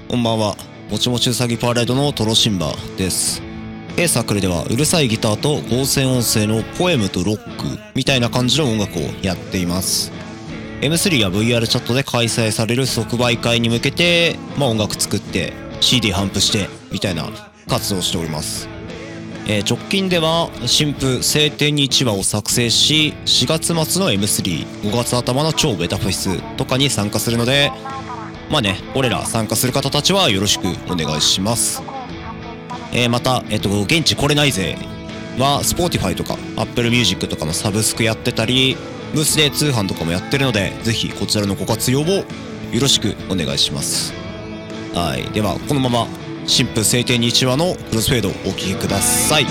こんばんは。もちもちうさぎパーライドのトロシンバです。サークルではうるさいギターと合成音声のポエムとロックみたいな感じの音楽をやっています。M3 や VR チャットで開催される即売会に向けて、音楽作って CD 頒布してみたいな活動をしております。直近では新譜晴天に1話を作成し、4月末の M3、5月頭の超ベタフェスとかに参加するので、俺ら参加する方たちはよろしくお願いします。また、現地来れないぜは Spotify とか Apple Music とかのサブスクやってたり、ブースで通販とかもやってるので、ぜひこちらのご活用をよろしくお願いします。はい。では、このまま新婦晴天に1話のクロスフェードをお聴きください。